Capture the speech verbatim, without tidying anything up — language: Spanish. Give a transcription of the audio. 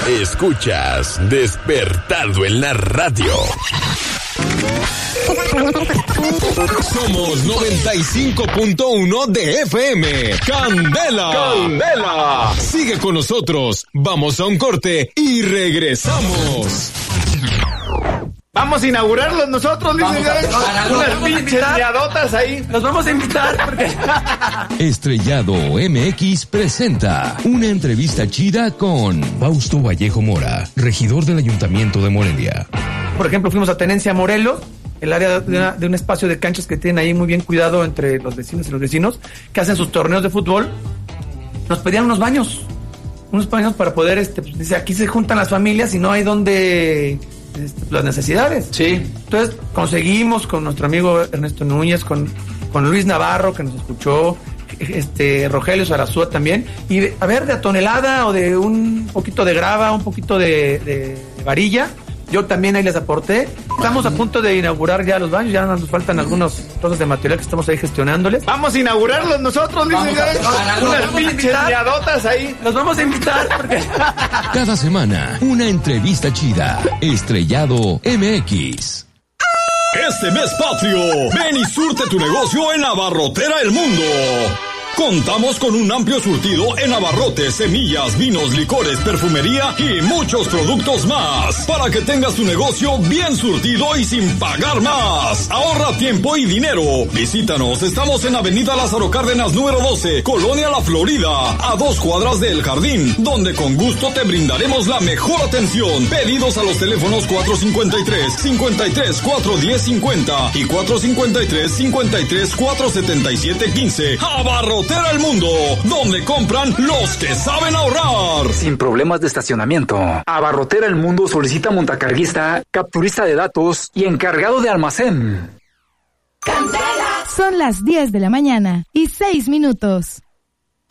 Escuchas Despertando en la Radio. Somos noventa y cinco punto uno de F M. ¡Candela! ¡Candela! Sigue con nosotros. Vamos a un corte y regresamos. Vamos a inaugurarlos nosotros, licenciado. Unas pinches miadotas ahí. Los vamos a invitar porque... Estrellado M X presenta una entrevista chida con Fausto Vallejo Mora, regidor del Ayuntamiento de Morelia. Por ejemplo, fuimos a Tenencia, Morelos, el área de, una, de un espacio de canchas que tienen ahí muy bien cuidado entre los vecinos y los vecinos, que hacen sus torneos de fútbol. Nos pedían unos baños, unos baños para poder, este, pues, dice, aquí se juntan las familias y no hay donde... las necesidades. Sí. Entonces conseguimos con nuestro amigo Ernesto Núñez, con, con Luis Navarro, que nos escuchó, este Rogelio Sarazúa también, y de, a ver, de a tonelada o de un poquito de grava, un poquito de, de varilla, yo también ahí les aporté. Estamos a punto de inaugurar ya los baños, ya nos faltan algunos trozos de material que estamos ahí gestionándoles. Vamos a inaugurarlos nosotros, licenciado. Unas pinches miadotas ahí. Los vamos a invitar porque... Cada semana, una entrevista chida. Estrellado M X. Este mes patrio, ven y surte tu negocio en Abarrotera El Mundo. Contamos con un amplio surtido en abarrotes, semillas, vinos, licores, perfumería y muchos productos más. Para que tengas tu negocio bien surtido y sin pagar más. Ahorra tiempo y dinero. Visítanos, estamos en Avenida Lázaro Cárdenas número doce, Colonia La Florida, a dos cuadras del Jardín, donde con gusto te brindaremos la mejor atención. Pedidos a los teléfonos cuatro cinco tres, cinco tres, cuatro uno cero cinco cero y cuatro cinco tres, cinco tres, cuatro siete siete uno cinco. Abarrotera El Mundo, donde compran los que saben ahorrar. Sin problemas de estacionamiento. Abarrotera El Mundo solicita montacarguista, capturista de datos y encargado de almacén. Son las diez de la mañana y seis minutos.